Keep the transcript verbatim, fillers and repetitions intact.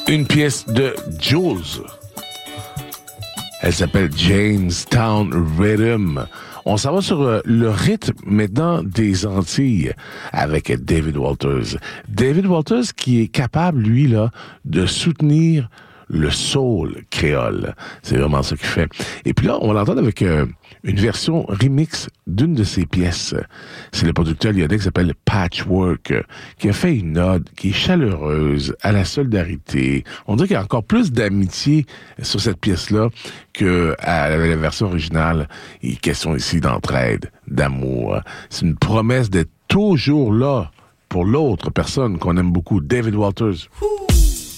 Une pièce de Jules. Elle s'appelle Jamestown Rhythm. On s'en va sur euh, le rythme maintenant des Antilles avec David Walters. David Walters qui est capable, lui, là, de soutenir le soul créole. C'est vraiment ça qu'il fait. Et puis là, on l'entend avec euh, une version remix d'une de ses pièces. C'est le producteur lyonnais qui s'appelle Patchwork, euh, qui a fait une ode qui est chaleureuse à la solidarité. On dirait qu'il y a encore plus d'amitié sur cette pièce-là que à la version originale. Il est question ici d'entraide, d'amour. C'est une promesse d'être toujours là pour l'autre personne qu'on aime beaucoup, David Walters. Ouh.